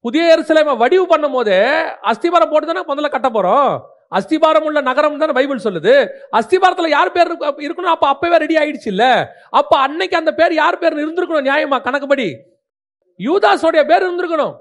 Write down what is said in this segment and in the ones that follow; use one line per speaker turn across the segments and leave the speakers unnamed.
புதிய எருசலேமை வடிவு பண்ணும் போது அஸ்திபாரம் போட்டு தானே முதல்ல கட்ட போறோம். அஸ்திபாரம் உள்ள நகரம் தானே பைபிள் சொல்லுது. அஸ்திபாரத்துல யார் பேர் இருக்கணும்? அப்ப அப்பவே ரெடி ஆயிடுச்சு இல்ல. அப்ப அன்னைக்கு அந்த பேர் யார் பேர் இருந்திருக்கணும்? நியாயமா கணக்குப்படி யூதாஸோடைய பேர் இருந்திருக்கணும்.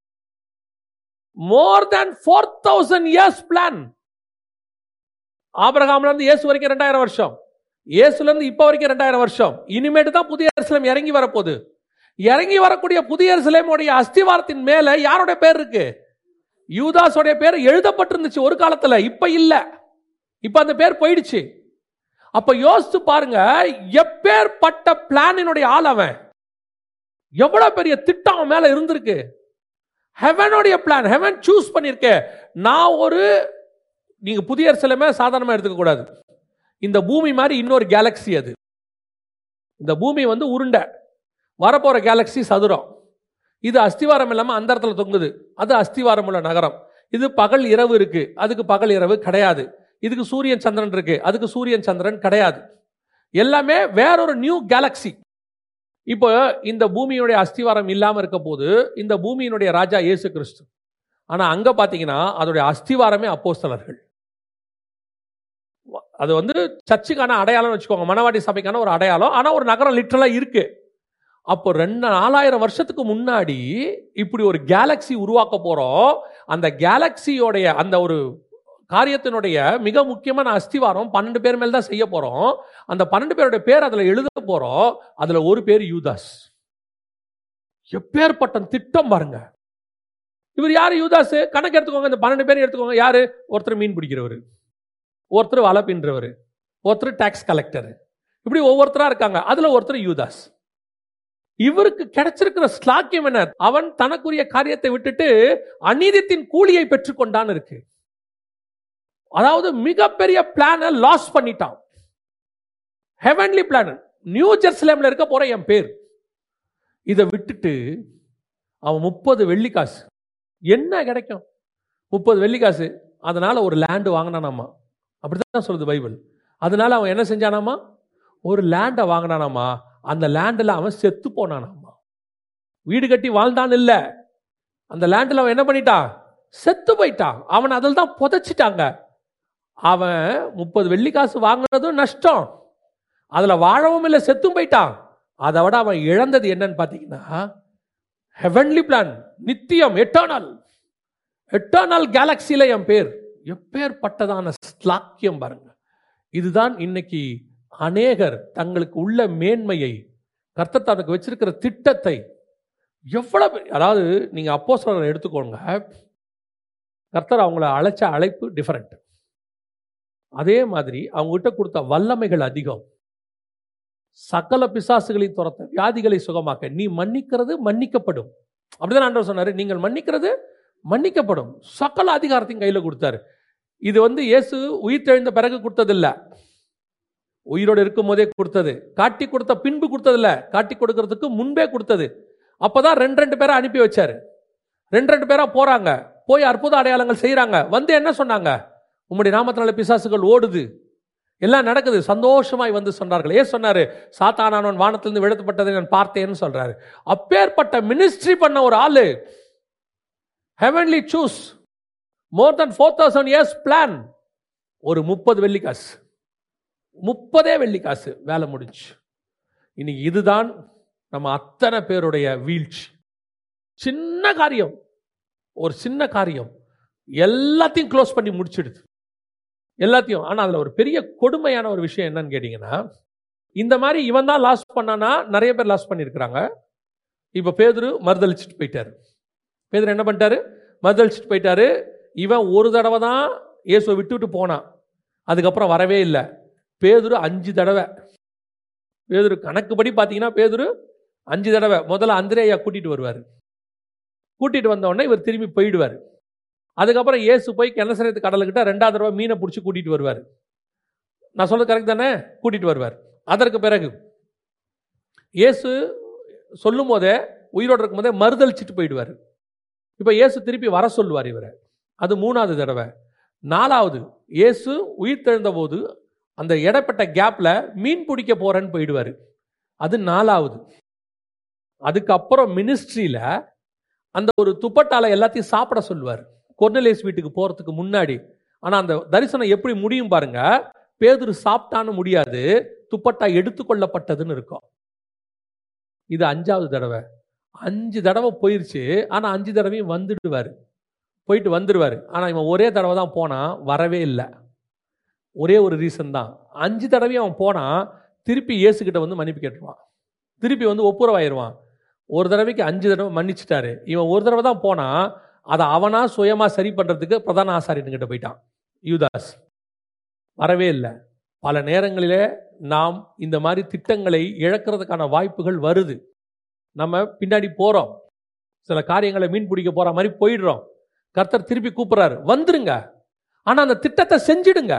மோர் than 4000 years பிளான். ஆபிரகாம்ல இருந்து இயேசு வரைக்கும் 2000 வருஷம், இயேசுல இருந்து இப்ப வரைக்கும் 2000 வருஷம். இனிமேட்டு தான் புதிய எருசலேம் இறங்கி வரப்போகுது. இறங்கி வரக்கூடிய புதிய எருசலேமுடைய அஸ்திவாரத்தின் மேல யாருடைய பேர் இருக்கு? யூதாஸோடைய பேர் எழுதப்பட்டிருந்துச்சு ஒரு காலத்துல, இப்ப இல்ல. இப்ப அந்த பேர் போயிடுச்சு. அப்ப யோசிச்சு பாருங்க, எப்பேற்பட்ட பிளானினுடைய ஆள் அவன். எவ்வளவு பெரிய திட்டம் அவன் மேல இருந்திருக்கு. ஹெவனுடைய பிளான், ஹெவன் சூஸ் பண்ணிருக்க. நான் நீங்க புதிய எருசலேமை சாதாரணமா எடுத்துக்க கூடாது. இந்த பூமி மாதிரி இன்னொரு கேலக்சி அது. இந்த பூமி உருண்டை, வரப்போற கேலக்சி சதுரம். இது அஸ்திவாரம் இல்லாம அந்த இடத்துல தொங்குது. அது அஸ்திவாரம் உள்ள நகரம். இது பகல் இரவு இருக்கு, அதுக்கு பகல் இரவு கிடையாது. இதுக்கு சூரியன் சந்திரன் இருக்கு, அதுக்கு சூரியன் சந்திரன் கிடையாது. எல்லாமே வேறொரு நியூ கேலக்சி. இப்போ இந்த பூமியினுடைய அஸ்திவாரம் இல்லாம இருக்க போது இந்த பூமியினுடைய ராஜா இயேசு கிறிஸ்து. ஆனா அங்க பாத்தீங்கன்னா அதோடைய அஸ்திவாரமே அப்போஸ்தலர்கள். அது சர்ச்சுக்கான அடையாளம் வச்சுக்கோங்க, மணவாட்டி சபைக்கான ஒரு அடையாளம். ஆனா ஒரு நகரம் லிட்டரலா இருக்கு. அப்போ 4000 வருஷத்துக்கு முன்னாடி இப்படி ஒரு கேலக்சி உருவாக்க போறோம். அந்த கேலக்சியோடைய அந்த ஒரு காரியத்தினுடைய மிக முக்கியமான அஸ்திவாரம் 12 பேர் மேல் தான் செய்ய போறோம். அந்த 12 பேருடைய பேர் அதுல எழுத போறோம். அதுல ஒரு பேர் யூதாஸ். எப்பேற்பட்ட திட்டம் பாருங்க. இவர் யாரு யூதாஸ்? கணக்கு எடுத்துக்கோங்க, இந்த 12 பேர் எடுத்துக்கோங்க. யாரு? ஒருத்தர் மீன் பிடிக்கிறவர், ஒருத்தர் வலை பின்றவர், ஒருத்தர் டாக்ஸ் கலெக்டர், இப்படி ஒவ்வொருத்தரா இருக்காங்க. அதுல ஒருத்தர் யூதாஸ். இவருக்கு கிடைச்சிருக்கிற ஸ்லாக்கியம் என்ன? அவன் தனக்குரிய காரியத்தை விட்டுட்டு அநீதித்தின் கூலியை பெற்றுக்கொண்டான் இருக்கு. அதாவது மிகப்பெரிய பிளான லாஸ் பண்ணிட்டான். Heavenly plan. நியூ ஜெருசலேம்ல இருக்க போற என் பேர். இதை விட்டுட்டு அவன் 30 வெள்ளிக்காசு. என்ன கிடைக்கும்? 30 வெள்ளிக்காசு. அதனால ஒரு லேண்ட் வாங்கினானாமா. அப்படிதான் சொல்லுது பைபிள். அதனால அவன் என்ன செஞ்சானாமா? ஒரு லேண்டை வாங்கினானாமா. அந்த லேண்டில் அவன் செத்து போனானாமா. வீடு கட்டி வாழ்ந்தான் இல்ல, அந்த லேண்டில் அவன் என்ன பண்ணிட்டான்? செத்து போயிட்டான். அவன் அதில் தான் புதைச்சிட்டாங்க. அவன் 30 வெள்ளிக்காசு வாங்கினதும் நஷ்டம், அதுல வாழவும் இல்லை, செத்தும் போயிட்டான். அதை விட அவன் இழந்தது என்னன்னு பார்த்தீங்கன்னா ஹெவன்லி பிளான், நித்தியம், எட்டர்னல் கேலக்சியில என் பேர். எப்பேற்பட்டதான ஸ்லாக்கியம் பாருங்க. இதுதான் இன்னைக்கு அநேகர் தங்களுக்கு உள்ள மேன்மையை, கர்த்தர் தனக்கு வச்சிருக்கிற திட்டத்தை எவ்வளவு, அதாவது நீங்க அப்போஸ்தலரை எடுத்துக்கோங்க, கர்த்தர் அவங்கள அழைச்ச அழைப்பு டிஃபரெண்ட். அதே மாதிரி அவங்ககிட்ட கொடுத்த வல்லமைகள் அதிகம். சகல பிசாசுகளையும் துரத்த, வியாதிகளை சுகமாக்க, நீ மன்னிக்கிறது மன்னிக்கப்படும். அப்படிதான் ஆண்டவர் சொன்னாரு. நீங்கள் மன்னிக்கிறது மன்னிக்கப்படும். சகல அதிகாரத்தையும் கையில கொடுத்தாரு. இது இயேசு உயிர் தெழுந்த பிறகு கொடுத்ததில்ல, உயிரோடு இருக்கும் போதே கொடுத்தது. காட்டி கொடுத்த பின்பு கொடுத்ததில்ல, காட்டி கொடுக்கறதுக்கு முன்பே கொடுத்தது. அப்பதான் 2 பேரை அனுப்பி வச்சாரு. 2 பேரா போறாங்க, போய் அற்புத அடையாளங்கள் செய்யறாங்க. என்ன சொன்னாங்க? உம்முடைய நாமத்தினால பிசாசுகள் ஓடுது, எல்லாம் நடக்குது, சந்தோஷமாய் சொன்னார்கள். ஏன் சொன்னாரு? சாத்தானானவன் வானத்திலிருந்து விழுத்தப்பட்டதை நான் பார்த்தேன்னு சொல்றாரு. அப்பேற்பட்ட மினிஸ்ட்ரி பண்ண ஒரு ஆளு, ஹெவன்லி சூஸ், மோர் than 4000 years பிளான். ஒரு 30 வெள்ளிக்காசு, 30 வெள்ளிக்காசு, வேலை முடிஞ்சு. இன்னைக்கு இதுதான் நம்ம அத்தனை பேருடைய வீழ்ச்சி. சின்ன காரியம், ஒரு சின்ன காரியம் எல்லாத்தையும் க்ளோஸ் பண்ணி முடிச்சிடுது, எல்லாத்தையும். ஆனா அதுல ஒரு பெரிய கொடுமையான ஒரு விஷயம் என்னன்னு கேட்டீங்கன்னா, இந்த மாதிரி இவன் தான் லாஸ் பண்ணானா நிறைய பேர் லாஸ் பண்ணியிருக்கிறாங்க. இப்ப பேதுரு மறுதளிச்சுட்டு போயிட்டாரு. பேதுரு என்ன பண்ணிட்டாரு? மறுதளிச்சுட்டு போயிட்டாரு. இவன் ஒரு தடவை தான் இயேசுவை விட்டுவிட்டு போனான், அதுக்கப்புறம் வரவே இல்லை. பேதுரு 5 தடவை, பேதுரு கணக்குப்படி பார்த்தீங்கன்னா பேதுரு 5 தடவை. முதல்ல அந்திரேயா கூட்டிட்டு வருவார், கூட்டிட்டு வந்த உடனே இவர் திரும்பி போயிடுவார். அதுக்கப்புறம் இயேசு போய் கெனசரேத்து கடலுக்கிட்ட 2வது தடவை மீனை பிடிச்சி கூட்டிட்டு வருவார். நான் சொல்றது கரெக்ட் தானே? கூட்டிட்டு வருவார். அதற்கு பிறகு இயேசு சொல்லும் போதே, உயிரோடு இருக்கும் போதே மறுதளிச்சுட்டு போயிடுவார். இப்ப இயேசு திருப்பி வர சொல்லுவார் இவரை. அது 3வது தடவை. 4வது இயேசு உயிர் தெழுந்த போது அந்த இடப்பட்ட கேப்ல மீன் பிடிக்க போறேன்னு போயிடுவார். அது 4வது. அதுக்கப்புறம் மினிஸ்ட்ரியில அந்த ஒரு துப்பட்டால எல்லாத்தையும் சாப்பிட சொல்லுவார் கொர்நேலியஸ் வீட்டுக்கு போறதுக்கு முன்னாடி. ஆனா அந்த தரிசனம் எப்படி முடியும் பாருங்க. பேதுரு சாப்பிட்டான்னு முடியாது, துப்பட்டா எடுத்துக்கொள்ளப்பட்டதுன்னு இருக்கும். இது 5வது தடவை. 5 தடவை போயிருச்சு. ஆனா 5 தடவையும் போயிட்டு வந்துடுவாரு. ஆனா இவன் ஒரே தடவை தான் போனா, வரவே இல்லை. ஒரே ஒரு ரீசன் தான். 5 தடவையும் அவன் போனா திருப்பி இயேசுகிட்ட வந்து மன்னிப்பு கேட்டுருவான், திருப்பி வந்து ஒப்புரவாயிருவான். ஒரு தடவைக்கு 5 தடவை மன்னிச்சுட்டாரு. இவன் ஒரு தடவை தான் போனா, அதை அவனா சுயமா சரி பண்றதுக்கு பிரதான ஆசாரியன்கிட்ட போயிட்டான் யூதாஸ். வரவே இல்லை. பல நேரங்களிலே நாம் இந்த மாதிரி திட்டங்களை இழக்கிறதுக்கான வாய்ப்புகள் வருது. நம்ம பின்னாடி போறோம், சில காரியங்களை மீன் பிடிக்க போற மாதிரி போயிடுறோம். கர்த்தர் திருப்பி கூப்பிடுறாரு, வந்துருங்க, ஆனா அந்த திட்டத்தை செஞ்சிடுங்க.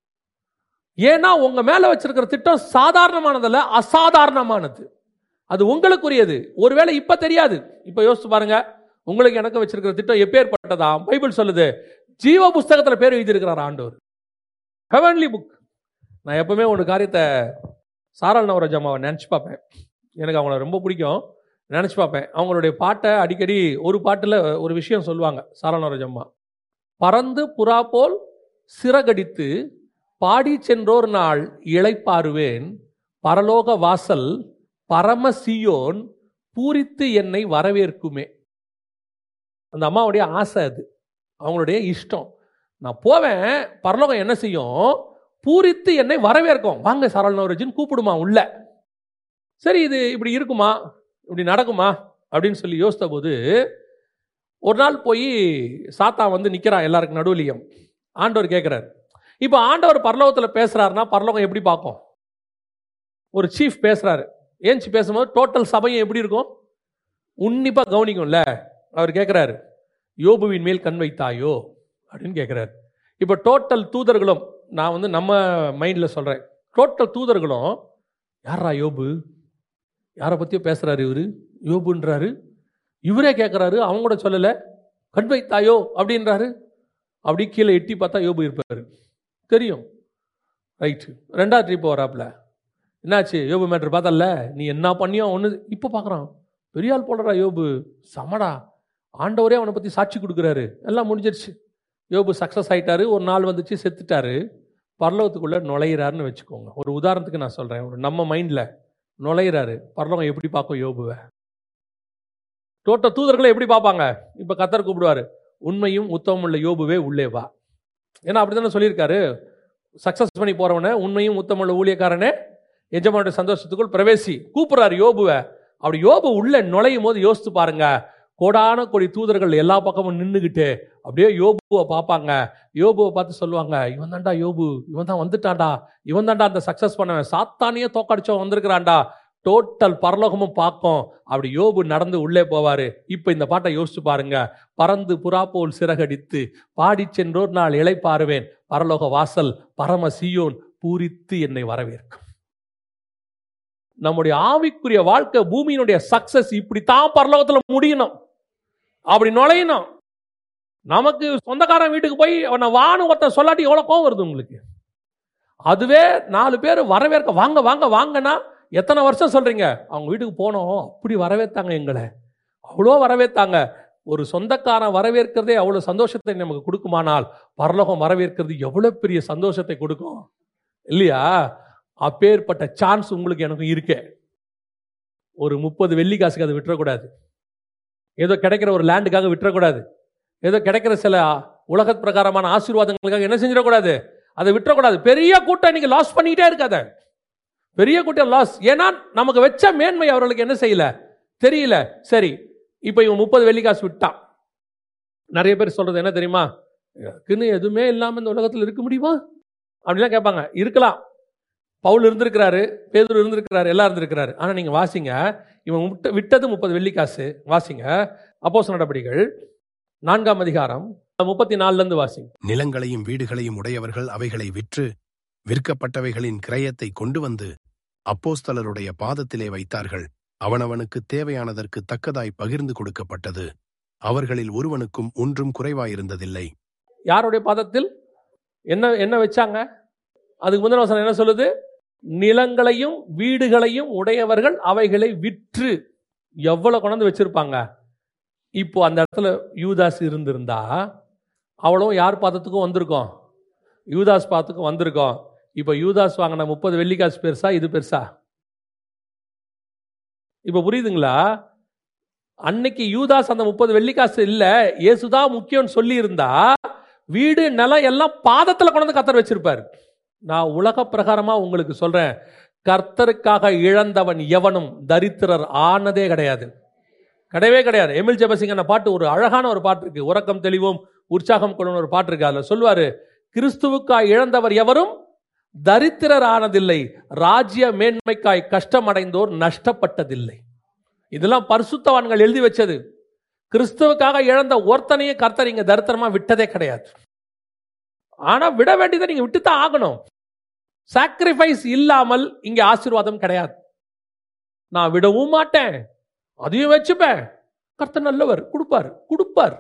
ஏன்னா உங்க மேல வச்சிருக்கிற திட்டம் சாதாரணமானதல்ல, அசாதாரணமானது. அது உங்களுக்குரியது. ஒருவேளை இப்ப தெரியாது. இப்ப யோசிச்சு பாருங்க, உங்களுக்கு எனக்கு வச்சிருக்கிற திட்டம் எப்பேற்பட்டதா? பைபிள் சொல்லுது, ஜீவ புஸ்தகத்துல பேர் எழுதியிருக்கிறார் ஆண்டவர், ஹெவன்லி புக். நான் எப்பவுமே ஒரு காரியத்தை சாரல் நவரோஜ் அம்மாவை நினைச்சு பார்ப்பேன். எனக்கு அவங்கள ரொம்ப பிடிக்கும், நினைச்சு பார்ப்பேன். அவங்களுடைய பாட்டை அடிக்கடி ஒரு பாட்டுல ஒரு விஷயம் சொல்லுவாங்க சாரல் நவரோஜ் அம்மா. பறந்து புறா போல் சிறகடித்து பாடி சென்றோர் நாள் இளைப்பாறுவேன், பரலோக வாசல் பரமசியோன் பூரித்து என்னை வரவேற்குமே. அந்த அம்மாவுடைய ஆசை, அது அவங்களுடைய இஷ்டம். நான் போவேன், பரலோகம் என்ன செய்யும்? பூரித்து என்னை வரவேற்கும். வாங்க சாரல் நவரோஜின்னு கூப்பிடுமா உள்ள. சரி, இது இப்படி இருக்குமா, இப்படி நடக்குமா அப்படின்னு சொல்லி யோசித்த போது, ஒரு நாள் போய் சாத்தான் வந்து நிற்கிறான் எல்லாருக்கும் நடுவுலையும். ஆண்டவர் கேட்குறாரு, இப்போ ஆண்டவர் பரலோகத்தில் பேசுறாருன்னா பரலோகம் எப்படி பார்க்கும்? ஒரு சீஃப் பேசுறாரு, ஏஞ்சி பேசும்போது டோட்டல் சபையும் எப்படி இருக்கும்? உன்னிப்பா கவனிக்கும்ல. அவர் கேட்குறாரு, யோபுவின் மேல் கண் வைத்தாயோ அப்படின்னு கேட்குறாரு. இப்போ டோட்டல் தூதர்களும், நான் வந்து நம்ம மைண்டில் சொல்கிறேன், டோட்டல் தூதர்களும் யாரா யோபு, யாரை பற்றியோ பேசுகிறாரு இவர், யோபுன்றாரு. இவரே கேட்குறாரு, அவங்க கூட சொல்லலை, கண் வைத்தாயோ அப்படின்றாரு. அப்படி கீழே எட்டி பார்த்தா யோபு இருப்பார், தெரியும். ரைட்டு, 2வது ட்ரிப் வராப்புல, என்னாச்சு யோபு மேட்ரு பார்த்தல, நீ என்ன பண்ணியோ ஒன்று. இப்போ பார்க்குறான், பெரிய ஆள் போடுறா யோபு, சமடா, ஆண்டவரே அவனை பற்றி சாட்சி கொடுக்குறாரு, எல்லாம் முடிஞ்சிருச்சு. யோபு சக்ஸஸ் ஆகிட்டாரு. ஒரு நாள் வந்துச்சு, செத்துட்டாரு. பரலோகத்துக்குள்ளே நுழையிறாருன்னு வச்சுக்கோங்க. ஒரு உதாரணத்துக்கு நான் சொல்கிறேன், ஒரு நம்ம மைண்டில் நுழையிறாரு. பரலோகம் எப்படி பார்க்கும் யோபுவை? டோட்டல் தூதர்களை எப்படி பார்ப்பாங்க? இப்போ கர்த்தர் கூப்பிடுவார், உண்மையும் உத்தமம் உள்ள யோபுவே உள்ளே வா. ஏன்னா அப்படி தானே சொல்லியிருக்காரு, சக்ஸஸ் பண்ணி போகிறவனே, உண்மையும் உத்தமம் உள்ள ஊழியக்காரனே எஜமானுடைய சந்தோஷத்துக்குள் பிரவேசி. கூப்பிடுறாரு யோபுவை. அப்படி யோபு உள்ள நுழையும் போது யோசித்து பாருங்க, கோடான கோடி தூதர்கள் எல்லா பக்கமும் நின்றுக்கிட்டு அப்படியே யோபுவை பார்ப்பாங்க. யோபுவை பார்த்து சொல்லுவாங்க, இவன் தான்டா யோபு, இவன் தான் வந்துட்டான்டா, இவன் தான்டா அந்த சக்சஸ் பண்ணவன், சாத்தானியே தோக்கடிச்சவன் வந்திருக்கிறான்டா. டோட்டல் பரலோகமும் பார்க்கும். அப்படி யோபு நடந்து உள்ளே போவாரு. இப்ப இந்த பாட்டை யோசிச்சு பாருங்க, பறந்து புறா போல் சிறகடித்து பாடி சென்றோர் நாள் இளைப்பாறுவேன், பரலோக வாசல் பரம சீயோன் பூரித்து என்னை வரவேற்கும். நம்முடைய ஆவிக்குரிய வாழ்க்கை, பூமியினுடைய சக்சஸ் இப்படித்தான் பரலோகத்துல முடியணும், அப்படி நுழையணும். நமக்கு சொந்தக்காரன் வீட்டுக்கு போய் அவனை வான்னு ஒருத்தன் சொல்லாட்டி எவ்வளவு கோவம் வருது உங்களுக்கு? அதுவே 4 பேர் வரவேற்க வாங்க வாங்க வாங்கன்னா எத்தனை வருஷம் சொல்றீங்க? அவங்க வீட்டுக்கு போனோம், அப்படி வரவேற்றாங்க, எங்களை அவ்வளோ வரவேற்றாங்க. ஒரு சொந்தக்காரன் வரவேற்கிறதே அவ்வளவு சந்தோஷத்தை நமக்கு கொடுக்குமானால், பரலோகம் வரவேற்கிறது எவ்வளவு பெரிய சந்தோஷத்தை கொடுக்கும் இல்லையா? அப்பேற்பட்ட சான்ஸ் உங்களுக்கு எனக்கும் இருக்கே. ஒரு 30 வெள்ளி காசுக்கு அதை விட்டுறக்கூடாது. ஏதோ கிடைக்கிற ஒரு லேண்டுக்காக விட்டுறக்கூடாது. ஏதோ கிடைக்கிற சில உலக பிரகாரமான ஆசீர்வாதங்களுக்காக என்ன செஞ்சிடக்கூடாது, அதை விட்டுறக்கூடாது. பெரிய கூட்டம் நீங்க லாஸ் பண்ணிக்கிட்டே இருக்காத, பெரிய கூட்டம் லாஸ். ஏன்னா நமக்கு வச்ச மேன்மை அவர்களுக்கு என்ன செய்யல, தெரியல. சரி, இப்போ இவன் 30 வெள்ளி காசு விட்டான். நிறைய பேர் சொல்றது என்ன தெரியுமா? எனக்குன்னு எதுவுமே இல்லாமல் இந்த உலகத்தில் இருக்க முடியுமா அப்படிலாம் கேட்பாங்க. இருக்கலாம். பவுல் இருந்திருக்கிறாரு, பேதுரு இருந்திருக்கிறாரு, எல்லாம் இருந்திருக்கிறாரு. ஆனா நீங்க வாசிங்க, இவன் விட்டது 30 வெள்ளி காசு. வாசிங்க அப்போஸ்தலர் நடபடிகள் 4ஆம் அதிகாரம் 34 வாசிங்க.
நிலங்களையும் வீடுகளையும் உடையவர்கள் அவைகளை விற்று விற்கப்பட்டவைகளின் கிரயத்தை கொண்டு வந்து அப்போஸ்தலருடைய பாதத்திலே வைத்தார்கள். அவனவனுக்கு தேவையானதற்கு தக்கதாய் பகிர்ந்து கொடுக்கப்பட்டது. அவர்களில் ஒருவனுக்கும் ஒன்றும் குறைவாயிருந்ததில்லை.
யாருடைய பாதத்தில் என்ன வச்சாங்க? அதுக்கு முந்தின வசனம் என்ன சொல்லுது? நிலங்களையும் வீடுகளையும் உடையவர்கள் அவைகளை விற்று. எவ்வளவு கொண்டு வச்சிருப்பாங்க? இப்போ அந்த இடத்துல யூதாஸ் இருந்திருந்தா அவளும் யார் பாதத்துக்கும் வந்திருக்கோம்? யூதாஸ் பாதத்துக்கும் வந்திருக்கோம். இப்போ யூதாஸ் வாங்கின 30 வெள்ளிக்காசு பெருசா, இது பெருசா? இப்போ புரியுதுங்களா? அன்னைக்கு யூதாஸ் அந்த 30 வெள்ளிக்காசு இல்ல, இயேசுதான் முக்கியம்னு சொல்லி இருந்தா வீடு நிலம் எல்லாம் பாதத்தில் கொண்டு வந்து கர்த்தர் வச்சிருப்பார். நான் உலக பிரகாரமா உங்களுக்கு சொல்றேன், கர்த்தருக்காக இழந்தவன் எவனும் தரித்திரர் ஆனதே கிடையாது, கிடையவே கிடையாது. எமில் ஜெபசிங்க பாட்டு, ஒரு அழகான ஒரு பாட்டு இருக்கு, உறக்கம் தெளிவோம் உற்சாகம் கொள்ளும் ஒரு பாட்டு இருக்கு. அதில் சொல்லுவாரு, கிறிஸ்துவுக்காய் இழந்தவர் எவரும் தரித்திரர் ஆனதில்லை, ராஜ்ய மேன்மைக்காய் கஷ்டமடைந்தோர் நஷ்டப்பட்டதில்லை. இதெல்லாம் பரிசுத்தவான்கள் எழுதி வச்சது. கிறிஸ்துவுக்காக இழந்த ஒருத்தனையும் கர்த்தர் இங்க தரித்திரமா விட்டதே கிடையாது. ஆனா விட வேண்டியதை நீங்க விட்டுத்தான் ஆகணும். சாக்ரிஃபைஸ் இல்லாமல் இங்க ஆசீர்வாதம் கிடையாது. நான் விடவும் மாட்டேன், அதையும் வச்சுப்பேன். கர்த்தர் நல்லவர், கொடுப்பார் கொடுப்பார்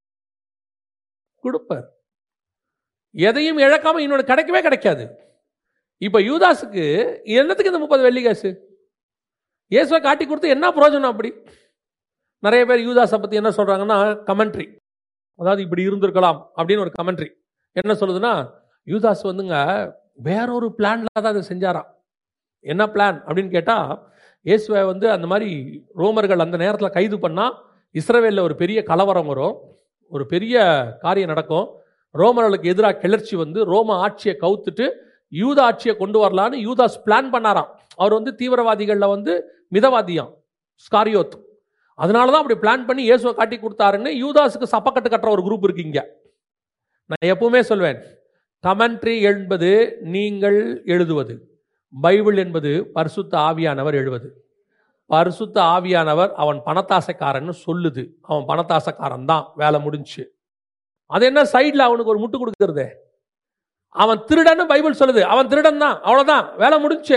கொடுப்பார். எதையும் இழக்காம இன்னொன்று கிடைக்கவே கிடைக்காது. இப்ப யூதாஸுக்கு என்னத்துக்கு இந்த 30 வெள்ளிக்காசு? இயேசுவை காட்டி கொடுத்து என்ன பிரயோஜனம்? அப்படி நிறைய பேர் யூதாஸை பத்தி என்ன சொல்றாங்கன்னா, கமெண்ட்ரி, அதாவது இப்படி இருந்திருக்கலாம் அப்படின்னு ஒரு கமெண்ட்ரி என்ன சொல்லுதுன்னா, யூதாஸ் வந்துங்க வேறொரு பிளான்ல தான் அதை செஞ்சாராம். என்ன பிளான் அப்படின்னு கேட்டா, இயேசுவை வந்து அந்த மாதிரி ரோமர்கள் அந்த நேரத்தில் கைது பண்ணா இஸ்ரவேலில் ஒரு பெரிய கலவரம் வரும், ஒரு பெரிய காரியம் நடக்கும். ரோமர்களுக்கு எதிராக கிளர்ச்சி வந்து ரோம ஆட்சியை கவுத்துட்டு யூதா ஆட்சியை கொண்டு வரலான்னு யூதாஸ் பிளான் பண்ணாராம். அவர் வந்து தீவிரவாதிகளில் வந்து மிதவாதியாம், ஸ்காரியோத். அதனால தான் அப்படி பிளான் பண்ணி இயேசுவை காட்டி கொடுத்தாருன்னு யூதாஸுக்கு சப்பக்கட்டு கட்டுற ஒரு குரூப் இருக்கு இங்க. நான் எப்பவுமே சொல்வேன், கமெண்ட்ரி என்பது நீங்கள் எழுதுவது, பைபிள் என்பது பரிசுத்த ஆவியானவர் எழுதுவது. பரிசுத்த ஆவியானவர் அவன் பணத்தாசைக்காரன்னு சொல்லுது, அவன் பணத்தாசைக்காரன் தான், வேலை முடிஞ்சு. அது என்ன சைடில் அவனுக்கு ஒரு முட்டு கொடுக்கறது? அவன் திருடன்னு பைபிள் சொல்லுது, அவன் திருடன் தான், அவ்வளவுதான், வேலை முடிஞ்சு.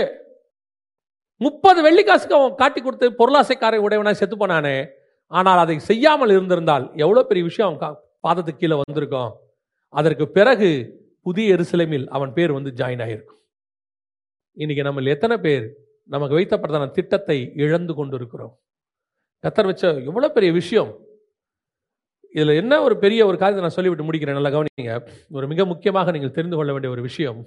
30 வெள்ளிக்காசுக்கு அவன் காட்டி கொடுத்து பொருளாசைக்காரை உடையவனா செத்து போனானே. ஆனால் அதை செய்யாமல் இருந்திருந்தால் எவ்வளவு பெரிய விஷயம் அவன் பாதத்துக்கு கீழே வந்திருக்கும். அதற்கு பிறகு புதிய எருசலேமில் அவன் பேர் வந்து ஜாயின் ஆகிருக்கும். இன்னைக்கு நம்ம எத்தனை பேர் நமக்கு வைத்தப்பட்டதான திட்டத்தை இழந்து கொண்டு இருக்கிறோம்? கர்த்தர் வச்ச எவ்வளவு பெரிய விஷயம். இதுல என்ன ஒரு பெரிய ஒரு காரியத்தை நான் சொல்லிவிட்டு முடிக்கிறேன், நல்லா கவனிங்க. ஒரு மிக முக்கியமாக நீங்கள் தெரிந்து கொள்ள வேண்டிய ஒரு விஷயம்,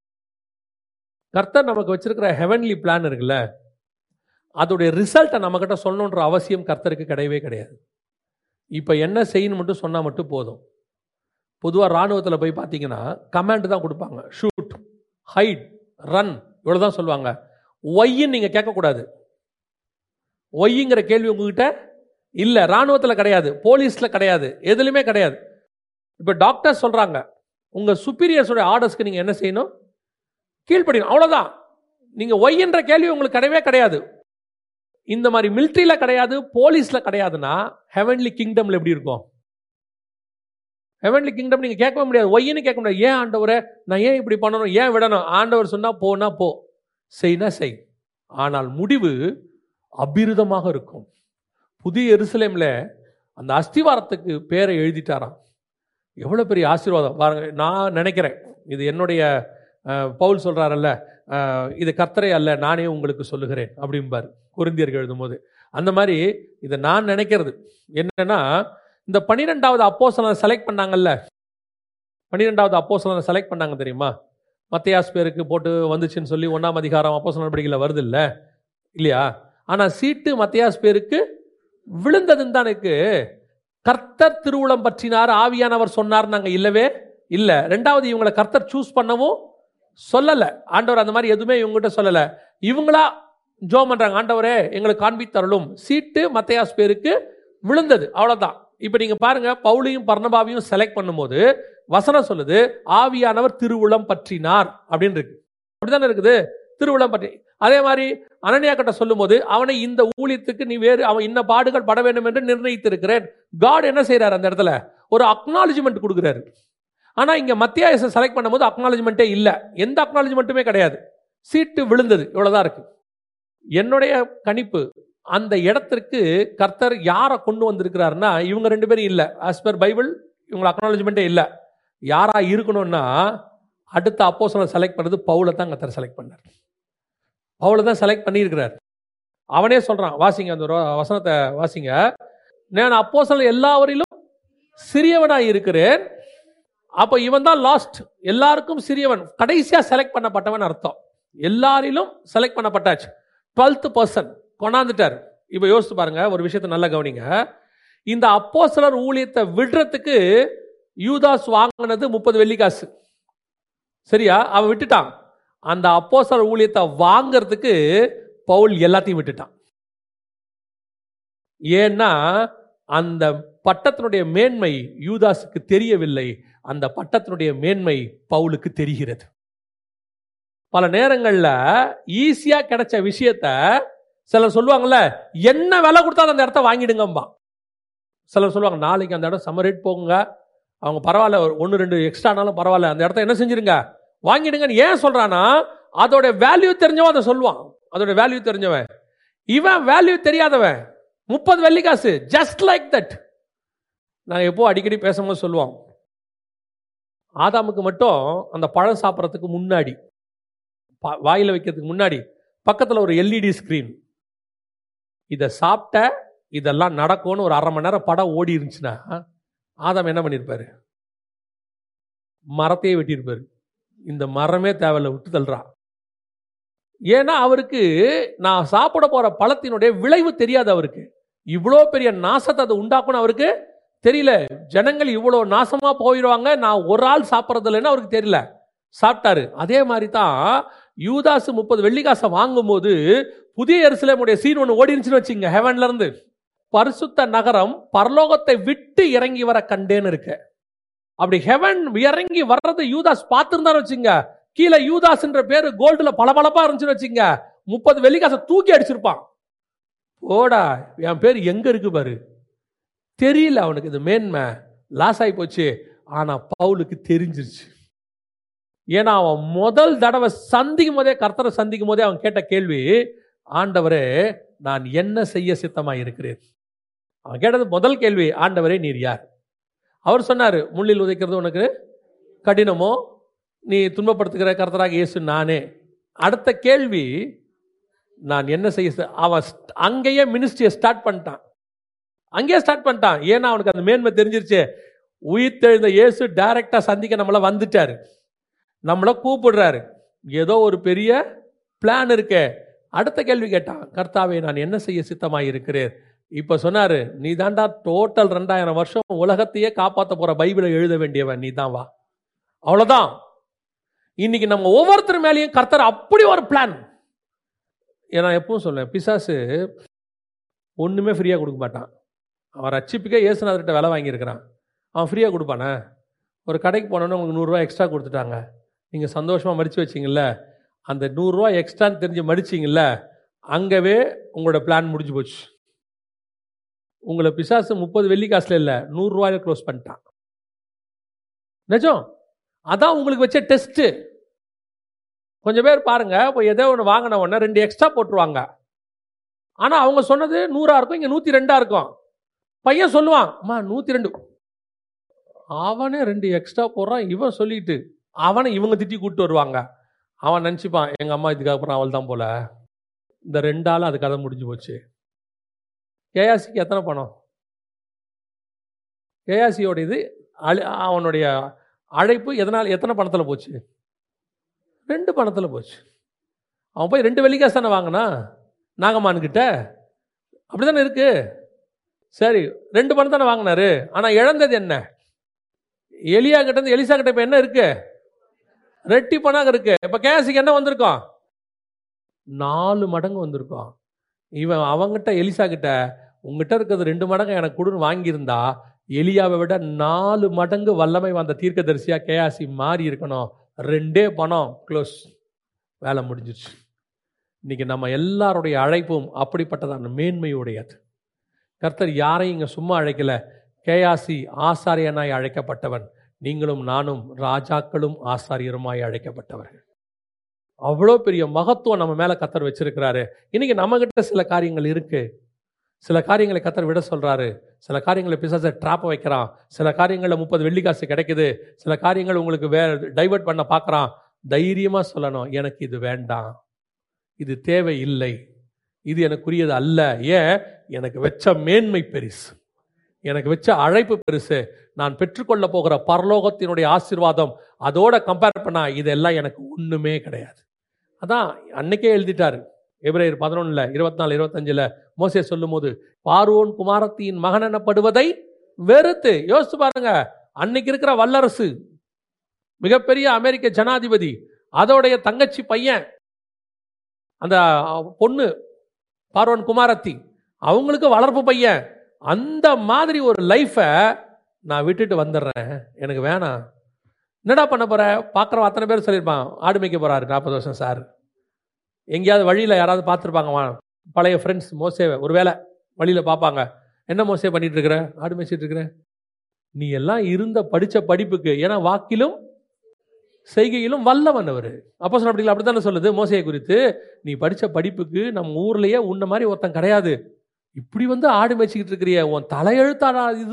கர்த்தர் நமக்கு வச்சிருக்கிற ஹெவன்லி பிளான் இருக்குல்ல, அதோடைய ரிசல்ட்டை நம்ம கிட்ட சொல்லணுன்ற அவசியம் கர்த்தருக்கு கிடையவே கிடையாது. இப்ப என்ன செய்யணும் மட்டும் சொன்னா மட்டும் போதும். பொதுவாக ராணுவத்தில் போய் பார்த்தீங்கன்னா கமாண்ட் தான் கொடுப்பாங்க, ஷூட், ஹைட், ரன், இவ்வளவுதான் சொல்லுவாங்க. ஒய்ன்னு நீங்க கேட்கக்கூடாது. ஒய்ங்கிற கேள்வி உங்ககிட்ட இல்ல, ராணுவத்தில் கிடையாது, போலீஸ்ல கிடையாது, எதுலையுமே கிடையாது. இப்ப டாக்டர் சொல்றாங்க, உங்க சுப்பீரியர்ஸோட ஆர்டர்ஸ்க்கு நீங்க என்ன செய்யணும்? கீழ்ப்படியணும், அவ்வளவுதான். நீங்க ஒய் என்ற கேள்வி உங்களுக்கு கிடையவே கிடையாது. இந்த மாதிரி மிலிட்டரியில கிடையாது, போலீஸ்ல கிடையாதுன்னா ஹெவன்லி கிங்டம்ல எப்படி இருக்கும்? ஹெவன்லி கிங்டம் நீங்க கேட்கவே முடியாது, ஒய்ன்னு கேட்க முடியாது. ஏன் ஆண்டவரே, நான் ஏன் இப்படி பண்ணணும், ஏன் விடணும்? ஆண்டவர் சொன்னா போனா போ, செய்னா செய். ஆனால் முடிவு அபிருதமாக இருக்கும். புதிய எருசலேம்ல அந்த அஸ்திவாரத்துக்கு பேரை எழுதிட்டாராம். எவ்வளவு பெரிய ஆசீர்வாதம் பாருங்க. நான் நினைக்கிறேன், இது என்னுடைய பவுல் சொல்றாரல்ல, இது கர்த்தரே அல்ல நானே உங்களுக்கு சொல்லுகிறேன் அப்படிம்பார் கொரிந்தியர்கள் எழுதும்போது. அந்த மாதிரி இதை நான் நினைக்கிறது என்னன்னா, இந்த 12வது அப்போஸ்தலனை செலக்ட் பண்ணாங்கல்ல, 12வது அப்போஸ்தலனை செலக்ட் பண்ணாங்க தெரியுமா? மத்தேயாஸ் பேருக்கு போட்டு வந்துச்சுன்னு சொல்லி 1ஆம் அதிகாரம் அப்போஸ்தலர் நடவடிக்கையில் வருது இல்ல, இல்லையா? ஆனா சீட்டு மத்தேயாஸ் பேருக்கு விழுந்ததுன்னு தான் இருக்கு. கர்த்தர் திருவுளம் பற்றினார், ஆவியானவர் சொன்னார் நாங்க இல்லவே இல்ல. ரெண்டாவது, இவங்களை கர்த்தர் சூஸ் பண்ணவும் சொல்லல. ஆண்டவர் அந்த மாதிரி எதுவுமே இவங்ககிட்ட சொல்லல. இவங்களா ஜோம் பண்றாங்க, ஆண்டவரே எங்களுக்கு காண்பித்தருளும். சீட்டு மத்தேயாஸ் பேருக்கு விழுந்தது, அவ்வளவுதான். இப்ப நீங்க பாருங்க, பவுலையும் பர்னபாவையும் செலக்ட் பண்ணும்போது வசனம் சொல்லுது, ஆவியானவர் திருவுளம் பற்றினார் அப்படின்னு இருக்கு. அப்படித்தானே இருக்குது, திருவுளம் பற்றி. அதே மாதிரி அனனியா கிட்ட சொல்லும் போது, அவனை இந்த ஊழியத்துக்கு நீ வேறு, அவன் இன்ன பாடுகள் பட வேண்டும் என்று நிர்ணயித்திருக்கிறேன். காட் என்ன செய்யறாரு அந்த இடத்துல? ஒரு அக்னாலஜ்மெண்ட் கொடுக்குறாரு. ஆனா இங்க மத்தியாயசை செலக்ட் பண்ணும்போது அக்னாலஜ்மெண்ட்டே இல்ல, எந்த அக்னாலஜ்மெண்ட்டுமே கிடையாது. சீட்டு விழுந்தது, இவ்வளவுதான் இருக்கு. என்னுடைய கணிப்பு, அந்த இடத்திற்கு கர்த்தர் யாரை கொண்டு வந்திருக்கிறாருன்னா, இவங்க 2 பேரும் இல்ல. ஆஸ் பர் பைபிள் இவங்க அக்னாலஜ்மெண்ட்டே இல்ல. யாரா இருக்கணும்னா, அடுத்த அப்போஸ்தலனை செலக்ட் பண்ணது பவுலை தான் கர்த்தர் செலக்ட் பண்ணார். பவுலை தான் செலக்ட் பண்ணியிருக்கிறார். அவனே சொல்றான், வாசிங்க அந்த வசனத்தை வாசிங்க. நான் அப்போஸ்தலர் எல்லாவரிலும் சிறியவனாய் இருக்கிறேன். அப்ப இவன் தான் லாஸ்ட், எல்லாருக்கும் சிறியவன், கடைசியா செலக்ட் பண்ணப்பட்டவன் அர்த்தம். எல்லாரிலும் செலக்ட் பண்ணப்பட்டாச்சு. 12th person கொண்டாந்துட்டார். இப்ப யோசிச்சு பாருங்க, ஒரு விஷயத்தை நல்லா கவனிங்க. இந்த அப்போஸ்தலர் ஊழியத்தை விடுறதுக்கு யூதாஸ் வாங்கினது 30 வெள்ளிக்காசு. சரியா? அவன் விட்டுட்டான். அந்த அப்போஸ்தலர் ஊழியத்தை வாங்கிறதுக்கு பவுல் எல்லாத்தையும் விட்டுட்டான். ஏன்னா அந்த பட்டத்தினுடைய மேன்மை யூதாஸுக்கு தெரியவில்லை, அந்த பட்டத்தினுடைய மேன்மை பவுலுக்கு தெரிகிறது. பல நேரங்கள்ல ஈஸியா கிடைச்ச விஷயத்த சிலர் சொல்லுவாங்கல்ல, என்ன விலை கொடுத்தா அந்த இடத்த வாங்கிடுங்கம்பா. சிலர் சொல்லுவாங்க, நாளைக்கு அந்த இடம் சம்ம ரேட் போகுங்க, அவங்க பரவாயில்ல 1-2 எக்ஸ்ட்ரானாலும் பரவாயில்ல, அந்த இடத்த என்ன செஞ்சிருங்க, வாங்கிடுங்கன்னு. ஏன் சொல்றானா, அதோட வேல்யூ தெரிஞ்சவன் அதை சொல்லுவான். அதோட வேல்யூ தெரிஞ்சவன். இவன் வேல்யூ தெரியாதவன் 30 வெள்ளிக்காசு, ஜஸ்ட் லைக் தட். நான் எப்போ அடிக்கடி பேசும்போது சொல்லுவோம், ஆதாமுக்கு மட்டும் அந்த பழம் சாப்பிட்றதுக்கு முன்னாடி, வாயில வைக்கிறதுக்கு முன்னாடி பக்கத்தில் ஒரு எல்இடி ஸ்கிரீன், இதை சாப்பிட்ட இதெல்லாம் நடக்கும்னு ஒரு 1/2 மணி நேரம் படம் ஓடி இருந்துச்சுன்னா ஆதாம் என்ன பண்ணியிருப்பாரு? மரத்தையே வெட்டியிருப்பாரு. இந்த மரமே தேவையில்லை, விட்டு தள்ளுறான். ஏன்னா அவருக்கு நான் சாப்பிட போற பழத்தினுடைய விளைவு தெரியாது. அவருக்கு இவ்வளோ பெரிய நாசத்தை அது உண்டாக்குன்னு அவருக்கு தெரியல. ஜனங்கள் இவ்வளோ நாசமா போயிடுவாங்க, நான் ஒரு ஆள் சாப்பிட்றது இல்லைன்னு அவருக்கு தெரியல, சாப்பிட்டாரு. அதே மாதிரி தான் யூதாஸ் 30 வெள்ளிக்காசை வாங்கும்போது புதிய எருசலேமுடைய சீன் ஒன்று ஓடி இருந்துச்சுன்னு வச்சுங்க. ஹெவன்ல இருந்து பரிசுத்த நகரம் பரலோகத்தை விட்டு இறங்கி வர கண்டேன்னு இருக்கு. அப்படி ஹெவன் இறங்கி வர்றது யூதாஸ் பார்த்துருந்தான்னு வச்சுங்க, கீழே யூதாஸ் என்ற பேரு கோல்டுல பளபளப்பா இருந்துச்சுன்னு வச்சுங்க, 30 வெள்ளிக்காசை தூக்கி அடிச்சிருப்பான். போடா, என் பேர் எங்க இருக்கு பாரு. தெரியல அவனுக்கு, இது மேன்மை லாஸ் ஆகி போச்சு. ஆனா பவுலுக்கு தெரிஞ்சிருச்சு. ஏன்னா அவன் முதல் தடவை சந்திக்கும் போதே, கர்த்தரை சந்திக்கும் போதே அவன் கேட்ட கேள்வி, ஆண்டவரே நான் என்ன செய்ய சித்தமாய் இருக்கிறேன். அவன் கேட்டது முதல் கேள்வி, ஆண்டவரே நீர் யார்? அவர் சொன்னாரு, முள்ளில் உதைக்கிறது உனக்கு கடினமோ, நீ துன்பப்படுத்துகிற கர்த்தராக இயேசு நானே. அடுத்த கேள்வி, நான் என்ன செய்ய. அவன் அங்கேயே மினிஸ்ட்ரியை ஸ்டார்ட் பண்ணிட்டான். அங்கேயே ஸ்டார்ட் பண்ணிட்டான். ஏன்னா அவனுக்கு அந்த மேன்மை தெரிஞ்சிருச்சு. உயிர்த்தெழுந்த இயேசு டைரக்டா சந்திக்க நம்மள வந்துட்டாரு, நம்மள கூப்பிடுறாரு. ஏதோ ஒரு பெரிய பிளான் இருக்கு. அடுத்த கேள்வி கேட்டான், கர்த்தாவே நான் என்ன செய்ய சித்தமாய் இருக்கிறேன். இப்ப சொன்னாரு, நீ தாண்டா டோட்டல் 2000 வருஷம் உலகத்தையே காப்பாற்ற போற பைபிளை எழுத வேண்டியவன், நீ தான் வா. அவ்வளவுதான். இன்னைக்கு நம்ம ஒவ்வொருத்தர் மேலேயும் கர்த்தர் அப்படி ஒரு பிளான். நான் எப்பவும் சொல்லுவேன், பிசாசு ஒண்ணுமே ஃப்ரீயா கொடுக்க மாட்டான். அவன் ரட்சிப்புக்கே இயேசுநாதர்கிட்ட விலை வாங்கியிருக்கிறான், அவன் ஃப்ரீயா கொடுப்பானே? ஒரு கடைக்கு போனோன்னு உங்களுக்கு 100 ரூபா எக்ஸ்ட்ரா கொடுத்துட்டாங்க, நீங்க சந்தோஷமா மடிச்சு வச்சிங்கல்ல, அந்த 100 ரூபா எக்ஸ்ட்ரான்னு தெரிஞ்சு மடிச்சிங்கல்ல, அங்கவே உங்களோட பிளான் முடிஞ்சு போச்சு. உங்களை பிசாசு 30 வெள்ளிக்காசுல இல்ல 100 ரூபாயில க்ளோஸ் பண்ணிட்டான். நிஜம். அதான் உங்களுக்கு வச்ச டெஸ்ட். கொஞ்சம் பேர் பாருங்க, இப்போ ஏதோ ஒன்று வாங்கின உடனே 2 எக்ஸ்ட்ரா போட்டுருவாங்க. ஆனா அவங்க சொன்னது 100 இருக்கும், இங்க 102 இருக்கும். பையன் சொல்லுவான், அம்மா 102, அவனே 2 எக்ஸ்ட்ரா போடுறான். இவன் சொல்லிட்டு அவனை இவங்க திட்டி கூப்பிட்டு வருவாங்க. அவன் நினச்சிப்பான், எங்க அம்மா இதுக்கு அப்புறம் அவள் தான் போல, இந்த 2 ஆள் அது கதை முடிஞ்சு போச்சு. கேயாசிக்கு எத்தனை பணம்? கேயாசியோட இது அவனுடைய அழைப்பு எதனால் எத்தனை பணத்தில் போச்சு? 2 பணத்தில் போச்சு. அவன் போய் 2 வெள்ளிக்காசு தானே வாங்கினா நாகமான்கிட்ட, அப்படித்தானே இருக்கு. சரி, 2 பணம் தானே வாங்கினாரு. ஆனால் இழந்தது என்ன? எலியா கிட்ட இருந்து எலிசா கிட்ட இப்போ என்ன இருக்கு? 2 பணம் இருக்கு. இப்போ கேயாசிக்கு என்ன வந்திருக்கோம்? 4 மடங்கு வந்திருக்கோம். இவன் அவங்கிட்ட எலிசா கிட்ட, உங்ககிட்ட இருக்கிறது 2 மடங்கு எனக்கு கொடுன்னு வாங்கியிருந்தா எலியாவை விட 4 மடங்கு வல்லமை வந்த தீர்க்கதரிசியா கேயாசி மாறி இருக்கணும். 2 பணம் க்ளோஸ், வேலை முடிஞ்சிருச்சு. இன்னைக்கு நம்ம எல்லாருடைய அழைப்பும் அப்படிப்பட்டதான மேன்மையுடையது. கர்த்தர் யாரையும் இங்க சும்மா அழைக்கல. கேயாசி ஆசாரியனாய் அழைக்கப்பட்டவன். நீங்களும் நானும் ராஜாக்களும் ஆசாரியருமாய் அழைக்கப்பட்டவர்கள். அவ்வளோ பெரிய மகத்துவம் நம்ம மேல கர்த்தர் வச்சிருக்கிறாரு. இன்னைக்கு நம்ம கிட்ட சில காரியங்கள் இருக்கு. சில காரியங்களை கர்த்தர் விட சொல்றாரு. சில காரியங்களை பிசாசு ட்ராப் வைக்கிறான். சில காரியங்கள்ல 30 வெள்ளிக்காசு கிடைக்குது. சில காரியங்கள் உங்களுக்கு டைவர்ட் பண்ண பார்க்கறான். தைரியமா சொல்லணும், எனக்கு இது வேண்டாம், இது தேவை இல்லை, இது எனக்குரியது அல்ல. ஏன்? எனக்கு வெச்ச மேன்மை பெரிசு. எனக்கு வச்ச அழைப்பு பெருசு, நான் பெற்றுக்கொள்ள போகிற பரலோகத்தினுடைய ஆசீர்வாதம் அதோட கம்பேர் பண்ணா இதெல்லாம் எனக்கு ஒண்ணுமே கிடையாது. அதான் அன்னைக்கே எழுதிட்டாரு எபிரேயர் 11 24 25 மோசே சொல்லும் போது, பார்வோன் குமாரத்தியின் மகன் எனப்படுவதை வெறுத்து. யோசிச்சு பாருங்க, அன்னைக்கு இருக்கிற வல்லரசு, மிகப்பெரிய அமெரிக்க ஜனாதிபதி, அதோடைய தங்கச்சி பையன், அந்த பொண்ணு பார்வோன் குமாரத்தி, அவங்களுக்கு வளர்ப்பு பையன், அந்த மாதிரி ஒரு லைஃபை நான் விட்டுட்டு வந்துடுறேன், எனக்கு வேணாம். என்னடா பண்ண போற? பார்க்குறவன் அத்தனை பேர் சொல்லியிருப்பான், ஆடு மேய்க்க போறாரு 40 வருஷம் சார். எங்கேயாவது வழியில் யாராவது பார்த்துருப்பாங்க, பழைய ஃப்ரெண்ட்ஸ் மோசேவை ஒருவேளை வழியில் பார்ப்பாங்க, என்ன மோசே பண்ணிட்டு இருக்கிற? ஆடு மேய்ச்சிட்டு இருக்கிற. நீ எல்லாம் இருந்த படித்த படிப்புக்கு, ஏன்னா வாக்கிலும் செய்கையிலும் வல்லவன் அவர். அப்போஸ்தலர் நடவடிக்கைகள் அப்படித்தானே சொல்லுது மோசேயை குறித்து, நீ படித்த படிப்புக்கு நம்ம ஊர்லேயே உன்ன மாதிரி ஒருத்தன் கிடையாது, இப்படி வந்து ஆடு மேய்ச்சிக்கிட்டு இருக்கிறிய, உன் தலையெழுத்தாடா இது.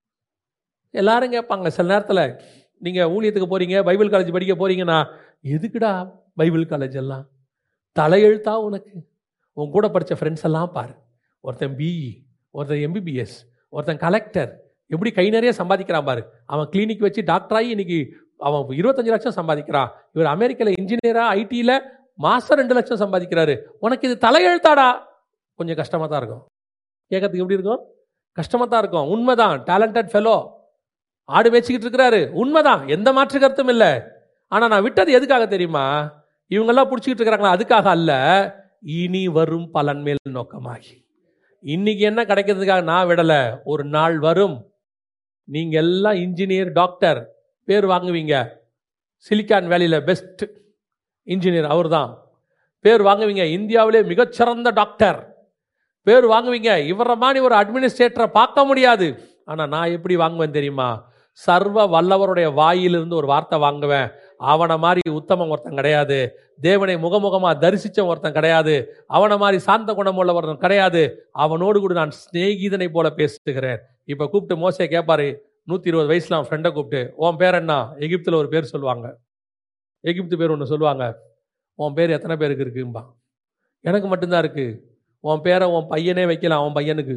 எல்லாரும் கேட்பாங்க சில நேரத்தில், நீங்கள் ஊழியத்துக்கு போகிறீங்க, பைபிள் காலேஜ் படிக்க போகிறீங்கன்னா, எதுக்குடா பைபிள் காலேஜ் எல்லாம்? தலையெழுத்தா உனக்கு? உன் கூட படித்த ஃப்ரெண்ட்ஸ் எல்லாம் பாரு, ஒருத்தன் பிஇ, ஒருத்தன் எம்பிபிஎஸ், ஒருத்தன் கலெக்டர், எப்படி கை நிறைய சம்பாதிக்கிறான் பாரு. அவன் கிளினிக் வச்சு டாக்டராகி இன்னைக்கு அவன் 25 லட்சம் சம்பாதிக்கிறான். இவர் அமெரிக்காவில் இன்ஜினியரா ஐடியில் மாதம் 2 லட்சம் சம்பாதிக்கிறாரு. உனக்கு இது தலையெழுத்தாடா? கொஞ்சம் கஷ்டமாக தான் இருக்கும். கேட்கறதுக்கு எப்படி இருக்கும்? கஷ்டமாக தான் இருக்கும். உண்மைதான், டேலண்டட் ஃபெலோ, ஆடு மேய்ச்சிக்கிட்டு இருக்கிறாரு, உண்மைதான், எந்த மாற்று கருத்தும் இல்லை. ஆனால் நான் விட்டது எதுக்காக தெரியுமா? இவங்கெல்லாம் பிடிச்சிக்கிட்டு இருக்கிறாங்களா, அதுக்காக அல்ல, இனி வரும் பலன் மேல் நோக்கமாகி. இன்னைக்கு என்ன கிடைக்கிறதுக்காக நான் விடலை. ஒரு நாள் வரும், நீங்க எல்லாம் இன்ஜினியர், டாக்டர் பேர் வாங்குவீங்க. சிலிக்கான் வேலியில் பெஸ்ட் இன்ஜினியர் அவர் தான் பேர் வாங்குவீங்க. இந்தியாவிலே மிகச்சிறந்த டாக்டர் பேர் வாங்குவீங்க. இவரை மாதிரி ஒரு அட்மினிஸ்ட்ரேட்டரை பார்க்க முடியாது. ஆனால் நான் எப்படி வாங்குவேன் தெரியுமா? சர்வ வல்லவருடைய வாயிலிருந்து ஒரு வார்த்தை வாங்குவேன். அவனை மாதிரி உத்தமம் ஒருத்தன் கிடையாது, தேவனை முகமுகமாக தரிசித்த ஒருத்தன் கிடையாது, அவனை மாதிரி சாந்த குணம் உள்ள ஒருத்தன் கிடையாது, அவனோடு கூட நான் சிநேகிதனை போல பேசுகிறேன். இப்போ கூப்பிட்டு மோசே கேட்பாரு, 120 வயசுல அவன் ஃப்ரெண்டை கூப்பிட்டு, உன் பேர் என்ன? எகிப்தில் ஒரு பேர் சொல்லுவாங்க, எகிப்து பேர் ஒன்று சொல்லுவாங்க. உன் பேர் எத்தனை பேருக்கு இருக்கும்பா? எனக்கு மட்டும்தான் இருக்கு. உன் பேரை உன் பையனே வைக்கலாம், அவன் பையனுக்கு.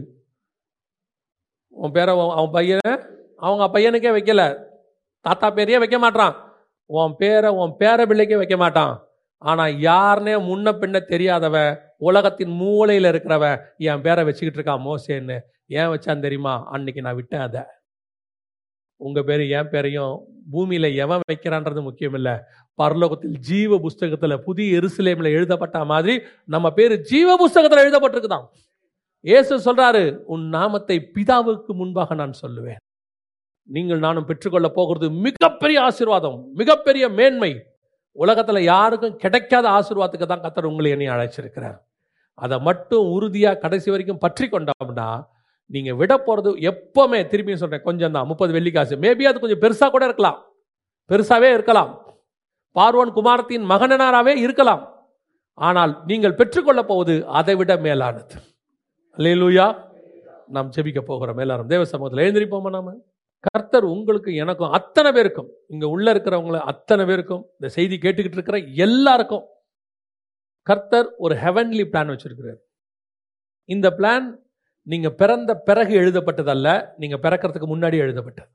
உன் பேரை அவன் பையனை அவங்க பையனுக்கே வைக்கல, தாத்தா பேரையே வைக்க மாட்டான், உன் பேரை உன் பேர பிள்ளைக்கே வைக்க மாட்டான். ஆனால் யாருனே முன்ன பின்ன தெரியாதவன், உலகத்தின் மூளையில் இருக்கிறவன் என் பேரை வச்சுக்கிட்டு இருக்கான் மோசேன்னு. ஏன் வச்சான் தெரியுமா? அன்னைக்கு நான் விட்டேன் அதை. உங்கள் பேர் என் பேரையும் பூமியில் எவன் வைக்கிறான்றது முக்கியம் இல்லை, பரலோகத்தில் ஜீவ புஸ்தகத்தில் புதிய எருசலேமில் எழுதப்பட்ட மாதிரி நம்ம பேர் ஜீவ புஸ்தகத்தில் எழுதப்பட்டிருக்குதான். இயேசு சொல்றாரு, உன் நாமத்தை பிதாவுக்கு முன்பாக நான் சொல்லுவேன். நீங்கள் நானும் பெற்றுக்கொள்ள போகிறது மிகப்பெரிய ஆசீர்வாதம், மிகப்பெரிய மேன்மை. உலகத்தில் யாருக்கும் கிடைக்காத ஆசீர்வாதத்துக்கு தான் கர்த்தர் உங்களை என்னை அழைச்சிருக்கிறார். அதை மட்டும் உறுதியாக கடைசி வரைக்கும் பற்றி கொண்டோம்னா, நீங்கள் விட போகிறது எப்போவுமே, திரும்பியும் சொல்கிறேன், கொஞ்சம் தான், 30 வெள்ளிக்காசு. மேபி அது கொஞ்சம் பெருசாக கூட இருக்கலாம், பெருசாகவே இருக்கலாம், பார்வோன் குமாரத்தின் மகனாராவே இருக்கலாம். ஆனால் நீங்கள் பெற்றுக்கொள்ள போவது அதை விட மேலானது. அல்லேலூயா. நாம் ஜெபிக்க போகிறோம். எல்லாரும் தேவ சமூகத்தில் எழுந்திருப்போமா? நாம கர்த்தர் உங்களுக்கு எனக்கும் அத்தனை பேருக்கும், இங்க உள்ள இருக்கிறவங்கள அத்தனை பேருக்கும், இந்த செய்தி கேட்டுக்கிட்டு இருக்கிற எல்லாருக்கும் கர்த்தர் ஒரு ஹெவன்லி பிளான் வச்சிருக்கிறார். இந்த பிளான் நீங்க பிறந்த பிறகு எழுதப்பட்டதல்ல, நீங்க பிறக்கிறதுக்கு முன்னாடி எழுதப்பட்டது.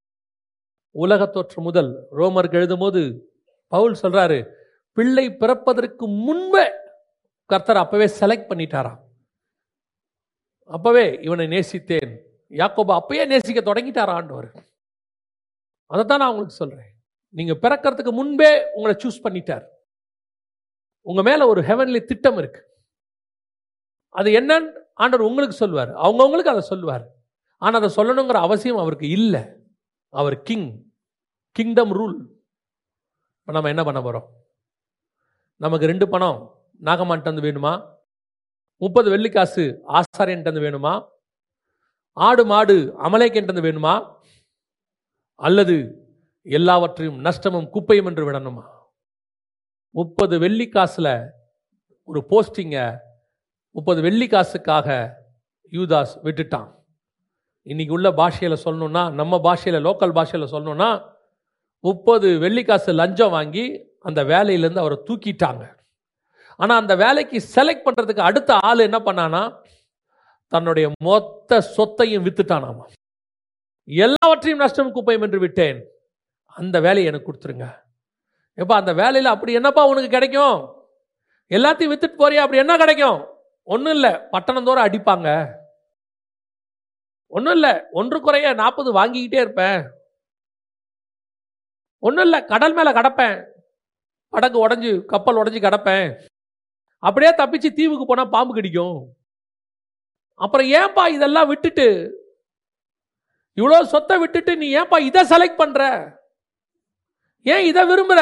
உலக தோற்று முதல் ரோமருக்கு எழுதும் போது பவுல் சொல்றாரு, பிள்ளை பிறப்பதற்கு முன்பே கர்த்தர் அப்பவே செலக்ட் பண்ணிட்டாராம். அப்பவே இவனை நேசித்தேன். யாக்கோபா அப்பயே நேசிக்க தொடங்கிட்டாரா ஆண்டவர். அதைத்தான் நான் உங்களுக்கு சொல்றேன். நீங்க பிறக்கிறதுக்கு முன்பே உங்களை சூஸ் பண்ணிட்டார். உங்க மேல ஒரு ஹெவன்லி திட்டம் இருக்கு. அது என்னன்னு ஆண்டவர் உங்களுக்கு சொல்லுவார், அவங்கவுங்களுக்கு அதை சொல்லுவார். ஆனா அதை சொல்லணுங்கிற அவசியம் அவருக்கு இல்லை. அவர் கிங், கிங்டம் ரூல். இப்போ நம்ம என்ன பண்ண போறோம்? நமக்கு 2 பணம் நாகமான்ட்டு வேணுமா? 30 வெள்ளிக்காசு ஆசாரியன்ட்டு வேணுமா? ஆடு மாடு அமலேக்கென்று வேணுமா? அல்லது எல்லாவற்றையும் நஷ்டமும் குப்பையும் என்று விடணுமா? 30 வெள்ளிக்காசுல ஒரு போஸ்டிங்க 30 வெள்ளிக்காசுக்காக யூதாஸ் விட்டுட்டான். இன்னைக்கு உள்ள பாஷையில சொல்லணும்னா, நம்ம பாஷையில, லோக்கல் பாஷையில சொல்லணும்னா, 30 வெள்ளிக்காசு லஞ்சம் வாங்கி அந்த வேலையிலேருந்து அவரை தூக்கிட்டாங்க. ஆனால் அந்த வேலைக்கு செலக்ட் பண்ணுறதுக்கு அடுத்த ஆள் என்ன பண்ணானா, தன்னுடைய மொத்த சொத்தையும் வித்துட்டானாமா. எல்லாவற்றையும் நஷ்டம் குப்பையும் என்று விட்டேன். அந்த வேலையை எனக்கு கொடுத்துருங்க. எப்பா அந்த வேலையில் அப்படி என்னப்பா உனக்கு கிடைக்கும்? எல்லாத்தையும் வித்துட்டு போறியா, அப்படி என்ன கிடைக்கும்? ஒன்றும் இல்லை, பட்டணம் தோறும் அடிப்பாங்க. ஒன்றும் இல்லை, ஒன்று குறைய 40 வாங்கிக்கிட்டே இருப்பேன். ஒன்றும் இல்லை, கடல் மேலே கடப்பேன், படகு உடஞ்சி கப்பல் உடஞ்சி கடப்பேன். அப்படியே தப்பிச்சு தீவுக்கு போனால் பாம்பு கடிக்கும். அப்புறம் ஏன்பா இதெல்லாம் விட்டுட்டு, இவ்வளோ சொத்தை விட்டுட்டு நீ ஏன்பா இதை செலக்ட் பண்ற, ஏன் இதை விரும்புற?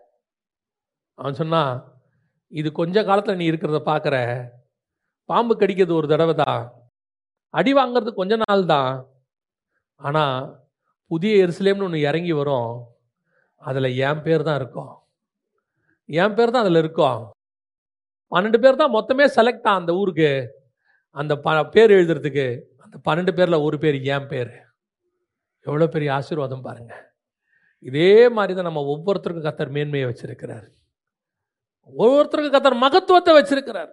அவன் சொன்னா, இது கொஞ்ச காலத்தில் நீ இருக்கிறத பார்க்குற, பாம்பு கடிக்கிறது ஒரு தடவை தான், அடி வாங்கிறது கொஞ்ச நாள் தான். ஆனால் புதிய எருசலேம்னு ஒன்று இறங்கி வரும், அதில் என் பேர் தான் இருக்கும், என் பேர் தான் அதில் இருக்கும். 12 பேர் தான் மொத்தமே செலக்ட் ஆன் அந்த ஊருக்கு, அந்த பேர் எழுதுறதுக்கு. அந்த 12 பேரில் ஒரு பேர் என் பேர். எவ்வளோ பெரிய ஆசீர்வாதம் பாருங்க. இதே மாதிரி தான் நம்ம ஒவ்வொருத்தருக்கும் கர்த்தர் மேன்மையை வச்சிருக்கிறார், ஒவ்வொருத்தருக்கும் கர்த்தர் மகத்துவத்தை வச்சிருக்கிறார்.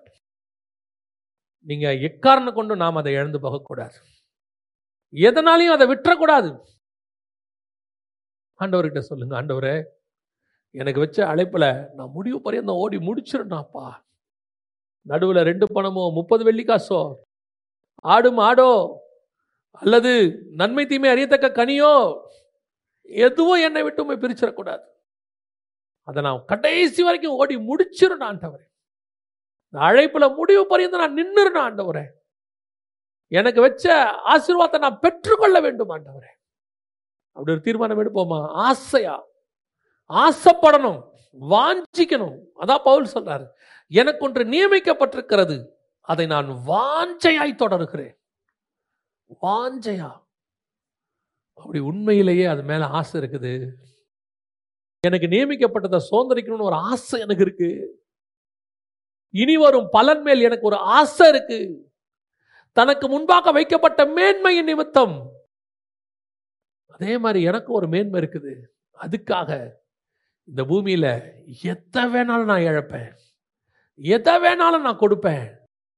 நீங்க எக்காரணம் கொண்டு நாம் அதை இழந்து போகக்கூடாது, எதனாலையும் அதை விட்டுறக்கூடாது. ஆண்டவர்கிட்ட சொல்லுங்க, ஆண்டவரே எனக்கு வச்ச அழைப்புல நான் முடிவு பரியந்தம் ஓடி முடிச்சிருந்தாப்பா. நடுவில் 2 பணமோ 30 வெள்ளிக்காசோ ஆடு மாடோ அல்லது நன்மை தீமை அறியத்தக்க கனியோ எதுவும் என்னை விட்டு பிரிச்சிடக்கூடாது. அதை நான் கடைசி வரைக்கும் ஓடி முடிச்சிருந்தேன் ஆண்டவரே. அழைப்புல முடிவு பரியந்தம் நான் நின்னுறேன் ஆண்டவரே. எனக்கு வச்ச ஆசீர்வாதத்தை நான் பெற்றுக்கொள்ள வேண்டும் ஆண்டவரே. அப்படி ஒரு தீர்மானம் எடுப்போமா? ஆசையா ஆசைப்படணும், வாஞ்சிக்கணும். அதான் பவுல் சொல்றாரு, எனக்கு ஒன்று நியமிக்கப்பட்டிருக்கிறது, அதை நான் வாஞ்சையாய் தொடர்கிறேன். வாஞ்சையா, அப்படி உண்மையிலேயே அது மேல ஆசை இருக்குது. எனக்கு நியமிக்கப்பட்டதை சுதந்திரிக்கணும்னு ஒரு ஆசை எனக்கு இருக்கு. இனி வரும் பலன் மேல் எனக்கு ஒரு ஆசை இருக்கு. தனக்கு முன்பாக வைக்கப்பட்ட மேன்மையின் நிமித்தம் அதே மாதிரி எனக்கு ஒரு மேன்மை இருக்குது. அதுக்காக இந்த பூமியில எதை வேணாலும் நான் இழப்பேன், எதை வேணாலும் நான் கொடுப்பேன்.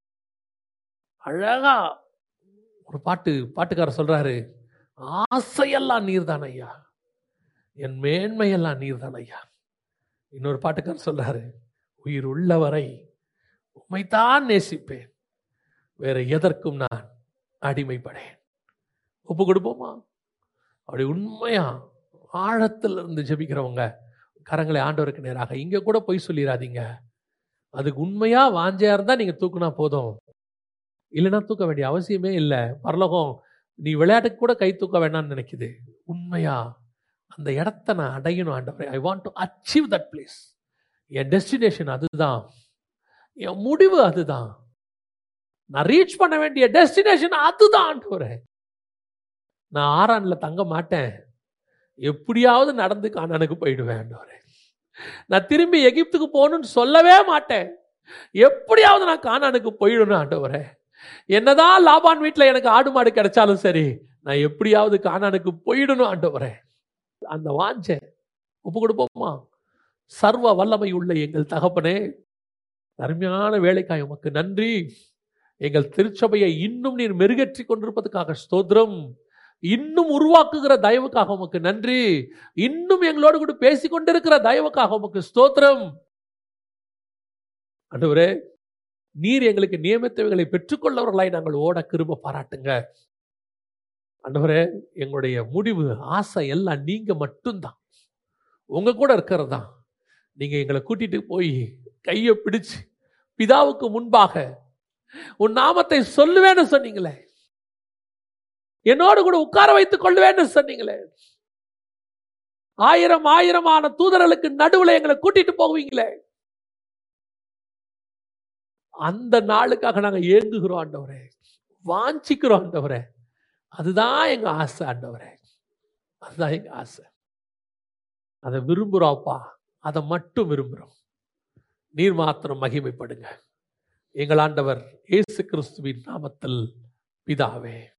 அழகா ஒரு பாட்டுக்காரர் சொல்றாரு, ஆசையெல்லாம் நீர்தான் ஐயா, என் மேன்மையெல்லாம் நீர்தான் ஐயா. இன்னொரு பாட்டுக்காரர் சொல்றாரு, உயிர் உள்ளவரை உம்மைத்தான் நேசிப்பேன், வேற எதற்கும் நான் அடிமைப்படேன். ஒப்பு கொடுப்போமா? அப்படி உண்மையா ஆழத்தில் இருந்து ஜெபிக்கிறவங்க கரங்களை ஆண்டவருக்கு நேராக. இங்க கூட போய் சொல்லிடாதீங்க. அதுக்கு உண்மையா வாஞ்சையா இருந்தா நீங்க தூக்குனா போதும், இல்லைன்னா தூக்க வேண்டிய அவசியமே இல்லை. பரலோகம் நீ விளையாட்டுக்கு கூட கை தூக்க வேண்டாம்னு நினைக்குது. உண்மையா அந்த இடத்த நான் அடையணும் ஆண்டவரே, I want to achieve that place. N destination அதுதான், என் முடிவு அதுதான், நான் ரீச் பண்ண வேண்டிய டெஸ்டினேஷன் அதுதான் ஆண்டவரே. நான் ஆரான்ல தங்க மாட்டேன், எப்படியாவது நடந்து கானானுக்கு போயிடுவேன் ஆண்டவரே. நான் திரும்பி எகிப்துக்கு போகணும்னு சொல்லவே மாட்டேன், எப்படியாவது நான் கானானுக்கு போயிடணும் ஆண்டவரே. என்னதான் லாபான் வீட்டில் எனக்கு ஆடு மாடு கிடைச்சாலும் சரி, நான் எப்படியாவது கானானுக்கு போயிடணும் ஆண்டவரே. அந்த வாஞ்சை ஒப்பு கொடுப்போமா? சர்வ வல்லமை உள்ள எங்கள் தகப்பனே, அருமையான வேலைக்காய் உமக்கு நன்றி. எங்கள் திருச்சபையை இன்னும் நீர் மெருகேற்றி கொண்டிருப்பதற்காக ஸ்தோத்திரம். இன்னும் உருவாக்குகிற தயவுக்காக உமக்கு நன்றி. இன்னும் எங்களோடு கூட பேசிக் கொண்டிருக்கிற தயவுக்காக உமக்கு ஸ்தோத்திரம். ஆண்டவரே, நீர் எங்களுக்கு நியமித்தவைகளை பெற்றுக்கொள்ளவர்களாய் நாங்கள் ஓட கிருபை பாராட்டுங்க ஆண்டவரே. எங்களுடைய முடிவு ஆசை எல்லாம் நீங்க மட்டும்தான், உங்க கூட இருக்கிறது தான். நீங்க எங்களை கூட்டிட்டு போய் கையை பிடிச்சு பிதாவுக்கு முன்பாக உன் நாமத்தை சொல்லுவேன்னு சொன்னீங்களே, என்னோடு கூட உட்கார வைத்துக் கொள்ளுவேன்னு சொன்னீங்களே, 1000 தூதர்களுக்கு நடுவில் எங்களை கூட்டிட்டு போவீங்களே, அந்த நாளுக்காக நாங்க ஏங்குகிறோம் ஆண்டவரே, வாஞ்சிக்கிறோம் ஆண்டவரே. அதுதான் எங்க ஆசை ஆண்டவரே, அதுதான் எங்க ஆசை. அதை விரும்புறோம்ப்பா, அதை மட்டும் விரும்புறோம். நீர் மாத்திரம் மகிமைப்படுங்க. எங்கள் ஆண்டவர் இயேசு கிறிஸ்துவின் நாமத்தில் பிதாவே.